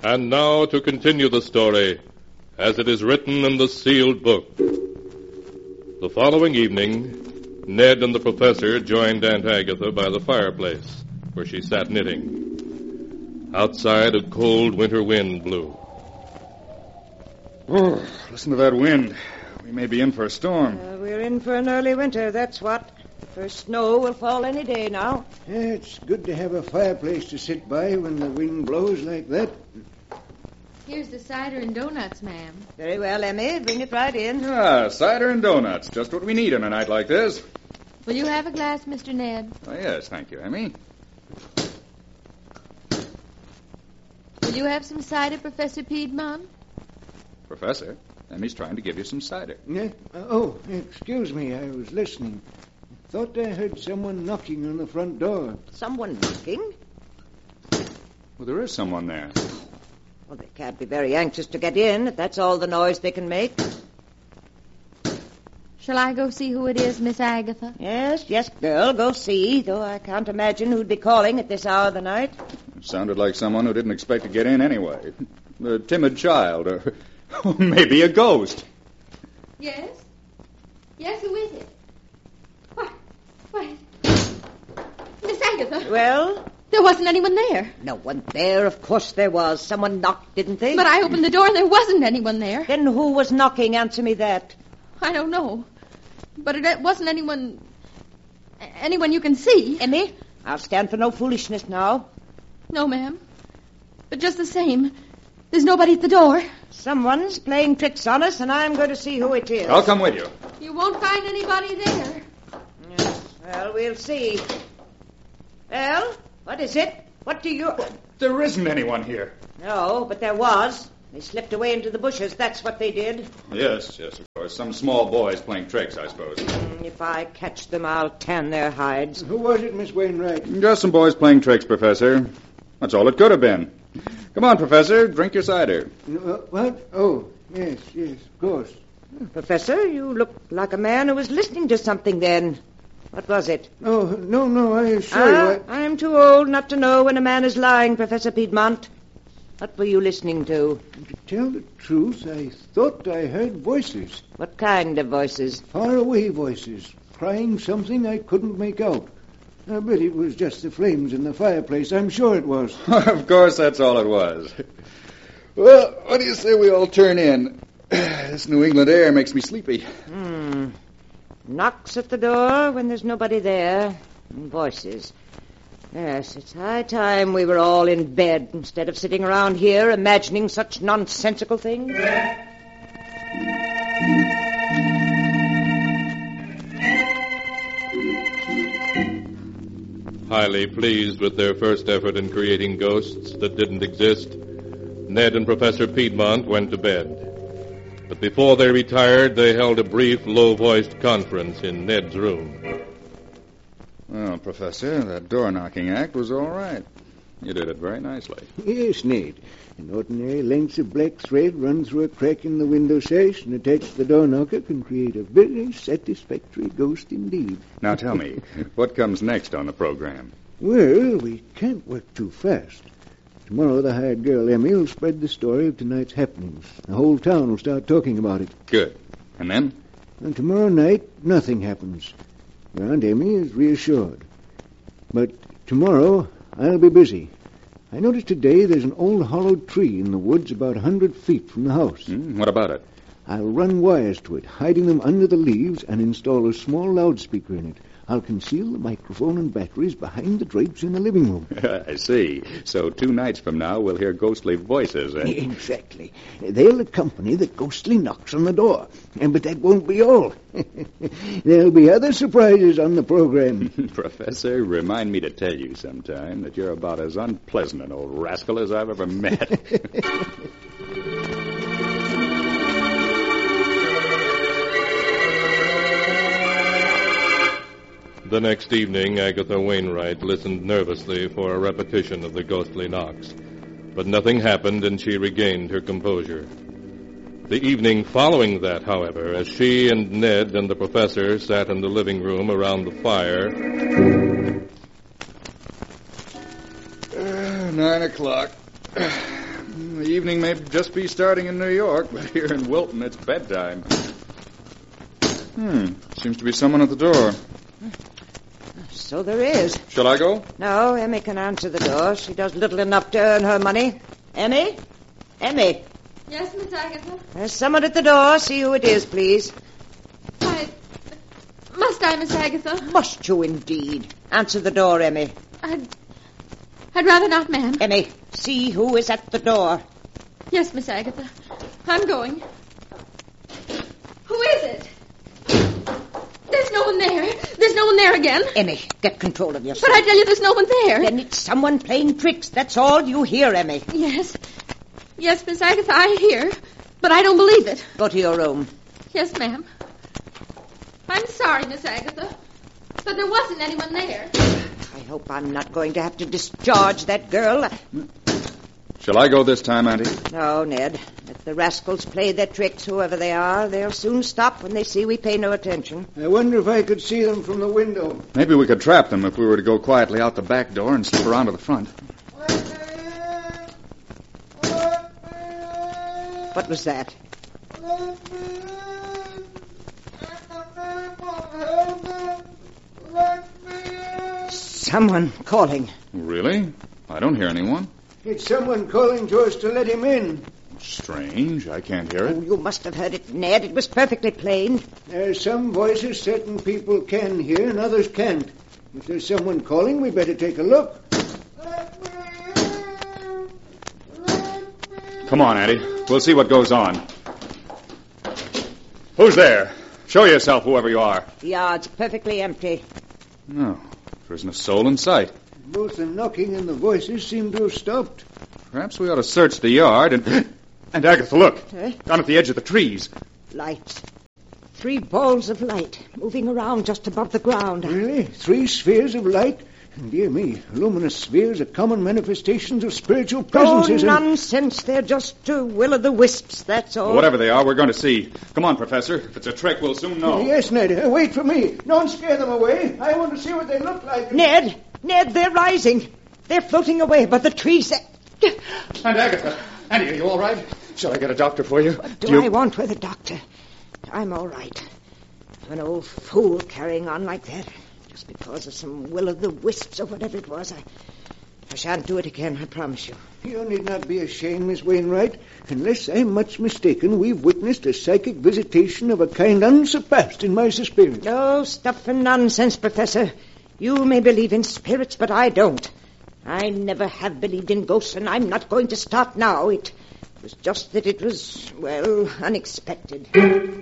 And now to continue the story, as it is written in the sealed book. The following evening, Ned and the professor joined Aunt Agatha by the fireplace, where she sat knitting. Outside, a cold winter wind blew. Oh, listen to that wind. We may be in for a storm. We're in for an early winter, that's what. The first snow will fall any day now. Yeah, it's good to have a fireplace to sit by when the wind blows like that. Here's the cider and donuts, ma'am. Very well, Emmy. Bring it right in. Cider and donuts. Just what we need on a night like this. Will you have a glass, Mr. Ned? Oh, yes, thank you, Emmy. Will you have some cider, Professor Piedmont? Professor, Emmy's trying to give you some cider. Yeah? Excuse me. I was listening. Thought I heard someone knocking on the front door. Someone knocking? Well, there is someone there. Well, they can't be very anxious to get in, if that's all the noise they can make. Shall I go see who it is, Miss Agatha? Yes, girl, go see, though I can't imagine who'd be calling at this hour of the night. It sounded like someone who didn't expect to get in anyway. A timid child, or maybe a ghost. Yes? Yes, who is it? What? Miss Agatha? Well? There wasn't anyone there. No one there. Of course there was. Someone knocked, didn't they? But I opened the door and there wasn't anyone there. Then who was knocking? Answer me that. I don't know. But it wasn't anyone you can see. Emmy, I'll stand for no foolishness now. No, ma'am. But just the same, there's nobody at the door. Someone's playing tricks on us, and I'm going to see who it is. I'll come with you. You won't find anybody there. Yes, well, we'll see. Well, what is it? What do you... There isn't anyone here. No, but there was. They slipped away into the bushes. That's what they did. Yes, of course. Some small boys playing tricks, I suppose. If I catch them, I'll tan their hides. Who was it, Miss Wainwright? Just some boys playing tricks, Professor. That's all it could have been. Come on, Professor. Drink your cider. What? Oh, yes, of course. Professor, you look like a man who was listening to something then. What was it? Oh, no, I assure you. I'm too old not to know when a man is lying, Professor Piedmont. What were you listening to? To tell the truth, I thought I heard voices. What kind of voices? Far-away voices, crying something I couldn't make out. I bet it was just the flames in the fireplace. I'm sure it was. Of course, that's all it was. Well, what do you say we all turn in? This New England air makes me sleepy. Knocks at the door when there's nobody there. And voices. Yes, it's high time we were all in bed instead of sitting around here imagining such nonsensical things. Highly pleased with their first effort in creating ghosts that didn't exist, Ned and Professor Piedmont went to bed. But before they retired, they held a brief, low-voiced conference in Ned's room. Well, Professor, that door-knocking act was all right. You did it very nicely. Yes, Ned. An ordinary length of black thread run through a crack in the window sash and attached to the door knocker can create a very satisfactory ghost indeed. Now tell me, what comes next on the program? Well, we can't work too fast. Tomorrow the hired girl, Emmy, will spread the story of tonight's happenings. The whole town will start talking about it. Good. And then? And tomorrow night, nothing happens. Your Aunt Emmy is reassured. But tomorrow, I'll be busy. I noticed today there's an old hollowed tree in the woods about 100 feet from the house. What about it? I'll run wires to it, hiding them under the leaves, and install a small loudspeaker in it. I'll conceal the microphone and batteries behind the drapes in the living room. I see. So 2 nights from now, we'll hear ghostly voices, eh? Exactly. They'll accompany the ghostly knocks on the door. But that won't be all. There'll be other surprises on the program. Professor, remind me to tell you sometime that you're about as unpleasant an old rascal as I've ever met. The next evening, Agatha Wainwright listened nervously for a repetition of the ghostly knocks. But nothing happened, and she regained her composure. The evening following that, however, as she and Ned and the professor sat in the living room around the fire... 9 o'clock. The evening may just be starting in New York, but here in Wilton, it's bedtime. Seems to be someone at the door. So there is. Shall I go? No, Emmy can answer the door. She does little enough to earn her money. Emmy? Emmy? Yes, Miss Agatha? There's someone at the door. See who it is, please. Must I, Miss Agatha? Must you indeed? Answer the door, Emmy. I'd rather not, ma'am. Emmy, see who is at the door. Yes, Miss Agatha. I'm going. Who is it? There's no one there. There's no one there again. Emmy, get control of yourself. But I tell you, there's no one there. Then it's someone playing tricks. That's all you hear, Emmy. Yes. Yes, Miss Agatha, I hear. But I don't believe it. Go to your room. Yes, ma'am. I'm sorry, Miss Agatha, but there wasn't anyone there. I hope I'm not going to have to discharge that girl. Shall I go this time, Auntie? No, Ned. If the rascals play their tricks, whoever they are, they'll soon stop when they see we pay no attention. I wonder if I could see them from the window. Maybe we could trap them if we were to go quietly out the back door and slip around to the front. What was that? Someone calling. Really? I don't hear anyone. It's someone calling to us to let him in. Strange. I can't hear Oh, it. you must have heard it, Ned. It was perfectly plain. There's some voices certain people can hear and others can't. If there's someone calling, we better take a look. Come on, Auntie. We'll see what goes on. Who's there? Show yourself, whoever you are. The yard's perfectly empty. No, there isn't a soul in sight. Both the knocking and the voices seem to have stopped. Perhaps we ought to search the yard and... And Agatha, look. Eh? Down at the edge of the trees. Lights. 3 balls of light moving around just above the ground. Really? 3 spheres of light? Dear me, luminous spheres are common manifestations of spiritual presences. Oh, nonsense. They're just will-o'-the-wisps, that's all. Whatever they are, we're going to see. Come on, Professor. If it's a trick, we'll soon know. Yes, Ned. Wait for me. Don't scare them away. I want to see what they look like. Ned, they're rising. They're floating away above the trees. And Agatha. Annie, are you all right? Shall I get a doctor for you? What do I want with a doctor? I'm all right. An old fool carrying on like that. Just because of some will-o'-the-wisps or whatever it was. I shan't do it again, I promise you. You need not be ashamed, Miss Wainwright. Unless I'm much mistaken, we've witnessed a psychic visitation of a kind unsurpassed in my experience. No stuff and nonsense, Professor. You may believe in spirits, but I don't. I never have believed in ghosts, and I'm not going to start now. It was just that it was, well, unexpected.